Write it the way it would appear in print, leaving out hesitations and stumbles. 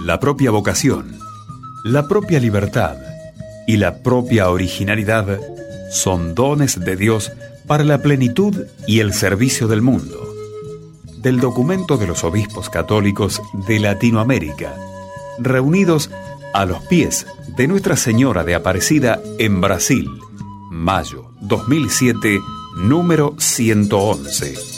La propia vocación, la propia libertad y la propia originalidad son dones de Dios para la plenitud y el servicio del mundo. Del documento de los obispos católicos de Latinoamérica, reunidos a los pies de Nuestra Señora de Aparecida en Brasil, mayo 2007, número 111.